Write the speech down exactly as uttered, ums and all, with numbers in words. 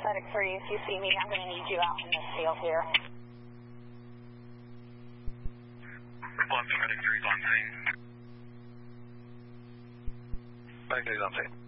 Medic three, if you see me, I'm going to need you out in this field here. Bluff, Medic three is on scene. Medic three is on scene.